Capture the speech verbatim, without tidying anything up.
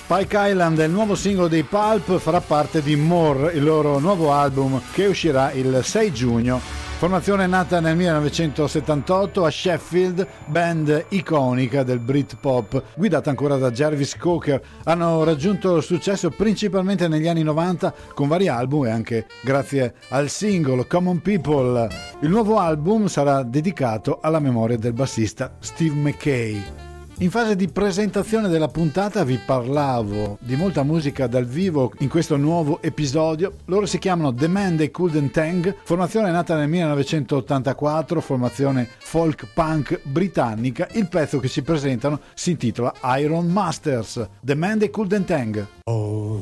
Spike Island è il nuovo singolo dei Pulp, farà parte di More, il loro nuovo album che uscirà il sei giugno. Formazione nata nel millenovecentosettantotto a Sheffield, band iconica del Britpop, guidata ancora da Jarvis Cocker. Hanno raggiunto il successo principalmente negli anni novanta con vari album e anche grazie al singolo Common People. Il nuovo album sarà dedicato alla memoria del bassista Steve McKay. In fase di presentazione della puntata vi parlavo di molta musica dal vivo in questo nuovo episodio. Loro si chiamano The Man They Couldn't Hang, formazione nata nel millenovecentottantaquattro, formazione folk punk britannica. Il pezzo che ci presentano si intitola Iron Masters, The Man They Couldn't Hang. Oh,